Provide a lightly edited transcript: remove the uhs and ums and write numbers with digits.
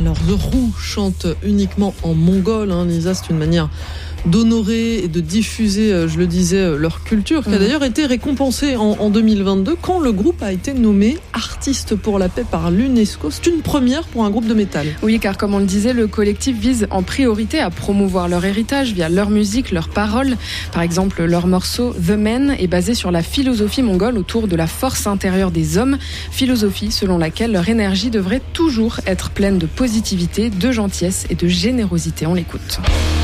Alors The Who chante uniquement en mongol, Lisa, c'est une manière d'honorer et de diffuser, je le disais, leur culture, qui a d'ailleurs été récompensée en 2022 quand le groupe a été nommé artiste pour la paix par l'UNESCO. C'est une première pour un groupe de métal. Oui, car comme on le disait, le collectif vise en priorité à promouvoir leur héritage via leur musique, leurs paroles. Par exemple, leur morceau The Man est basé sur la philosophie mongole autour de la force intérieure des hommes, philosophie selon laquelle leur énergie devrait toujours être pleine de positivité, de gentillesse et de générosité. On l'écoute.